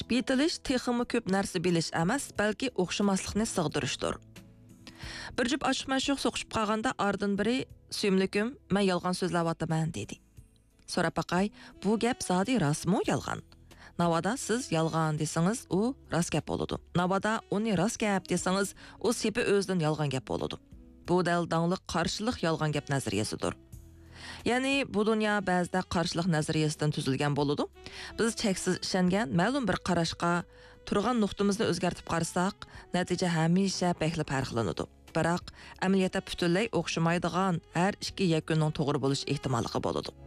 Yetilish texmi ko'p narsa bilish emas, balki o'xshamaslikni sig'dirishdir. Bir jup ochiq-machuq so'qishib qolganda ardın biri "Suyimlikim, men yolg'on so'zlayapman" dedi. So'rab baqay, bu gap zodi rostmi, yolg'on? Navada siz yolg'on desangiz, u rost gap bo'ladi. Navada uni rost gap desangiz, u sepi o'zidan yolg'on gap bo'ladi. Bu danglik qarshilik yolg'on gap nazariyasidir. Ya'ni bu dunyo ba'zida qarshilik nazariyasidan tuzilgan bo'ladi. Biz cheksiz ishongan ma'lum bir qarashga turgan nuqtamizni o'zgartib qarasak, natija hamisha bekli farqlanadi. Biroq amaliyotda butunlay o'xshamaydigan har ikki yakunning to'g'ri bo'lish ehtimoli bo'ladi.